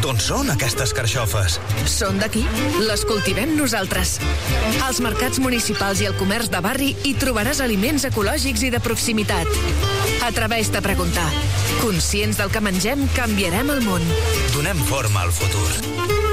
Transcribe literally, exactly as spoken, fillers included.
D'on són aquestes carxofes? Són d'aquí. Les cultivem nosaltres. Als mercats municipals i al comerç de barri hi trobaràs aliments ecològics i de proximitat. Atreveix-te a preguntar. Conscients del que mengem, canviarem el món. Donem forma al futur.